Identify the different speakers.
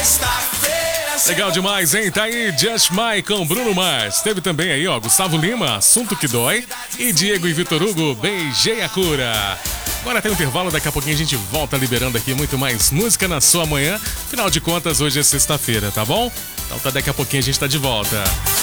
Speaker 1: Legal demais, hein? Tá aí Just My com Bruno Mars. Teve também aí, ó, Gustavo Lima, Assunto que Dói. E Diego e Vitor Hugo, Beijei a Cura. Agora tem um intervalo, daqui a pouquinho a gente volta liberando aqui muito mais música na sua manhã. Afinal de contas, hoje é sexta-feira, tá bom? Então daqui a pouquinho a gente tá de volta.